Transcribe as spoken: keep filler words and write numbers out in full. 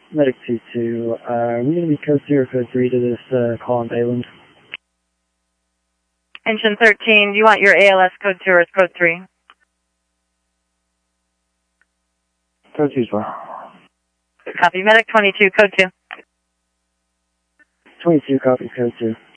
Medic two two, uh, are we going to be code two or code three to this uh, call in Bayland? Engine thirteen, do you want your A L S code two or code three? Code two as well. Copy. Medic twenty-two, code two. twenty-two, copy, code two.